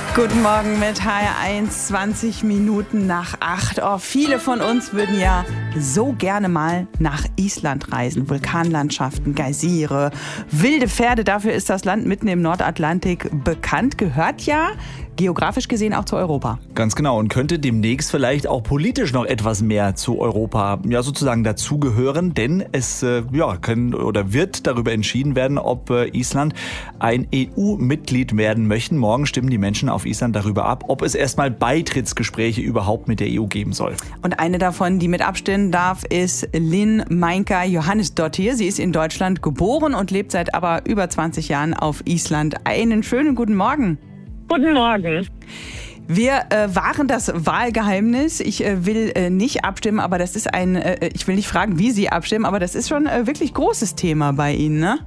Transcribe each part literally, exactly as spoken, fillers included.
Guten Morgen mit H R eins, zwanzig Minuten nach acht. Oh, viele von uns würden ja so gerne mal nach Island reisen. Vulkanlandschaften, Geysire, wilde Pferde. Dafür ist das Land mitten im Nordatlantik bekannt. Gehört ja geografisch gesehen auch zu Europa. Ganz genau, und könnte demnächst vielleicht auch politisch noch etwas mehr zu Europa ja sozusagen dazugehören, denn es äh, ja, kann oder wird darüber entschieden werden, ob äh, Island ein E U-Mitglied werden möchte. Morgen stimmen die Menschen auf Island darüber ab, ob es erstmal Beitrittsgespräche überhaupt mit der E U geben soll. Und eine davon, die mit abstimmen darf, ist Linn Meinka Johannesdottir. Sie ist in Deutschland geboren und lebt seit aber über zwanzig Jahren auf Island. Einen schönen guten Morgen. Guten Morgen. Wir äh, wahren das Wahlgeheimnis. Ich äh, will äh, nicht abstimmen, aber das ist ein, äh, ich will nicht fragen, wie Sie abstimmen, aber das ist schon äh, wirklich großes Thema bei Ihnen, ne?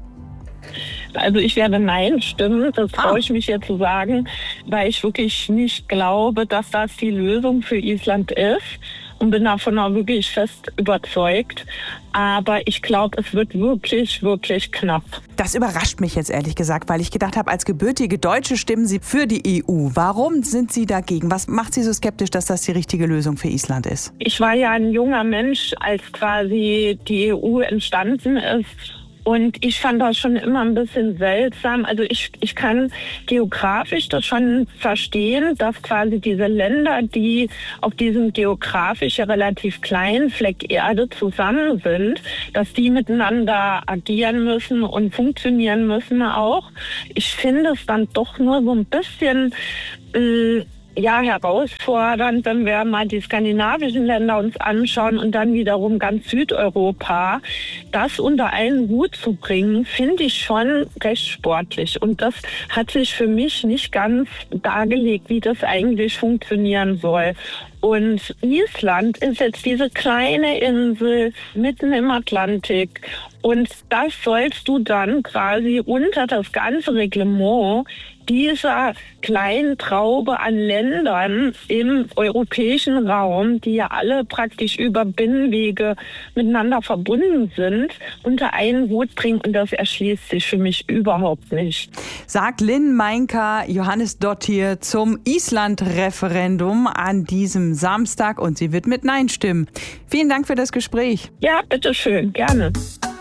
Also ich werde Nein stimmen, das Ah. traue ich mich jetzt zu sagen, weil ich wirklich nicht glaube, dass das die Lösung für Island ist und bin davon auch wirklich fest überzeugt. Aber ich glaube, es wird wirklich, wirklich knapp. Das überrascht mich jetzt ehrlich gesagt, weil ich gedacht habe, als gebürtige Deutsche stimmen Sie für die E U. Warum sind Sie dagegen? Was macht Sie so skeptisch, dass das die richtige Lösung für Island ist? Ich war ja ein junger Mensch, als quasi die E U entstanden ist. Und ich fand das schon immer ein bisschen seltsam. Also ich, ich kann geografisch das schon verstehen, dass quasi diese Länder, die auf diesem geografisch ja relativ kleinen Fleck Erde zusammen sind, dass die miteinander agieren müssen und funktionieren müssen auch. Ich finde es dann doch nur so ein bisschen äh, ja, herausfordernd, wenn wir mal die skandinavischen Länder uns anschauen und dann wiederum ganz Südeuropa, das unter einen Hut zu bringen, finde ich schon recht sportlich. Und das hat sich für mich nicht ganz dargelegt, wie das eigentlich funktionieren soll. Und Island ist jetzt diese kleine Insel mitten im Atlantik. Und das sollst du dann quasi unter das ganze Reglement dieser kleinen Traube an Ländern im europäischen Raum, die ja alle praktisch über Binnenwege miteinander verbunden sind, unter einen Hut bringen. Und das erschließt sich für mich überhaupt nicht. Sagt Linn Meinka Johannesdottir zum Island-Referendum an diesem Samstag und sie wird mit Nein stimmen. Vielen Dank für das Gespräch. Ja, bitteschön, gerne.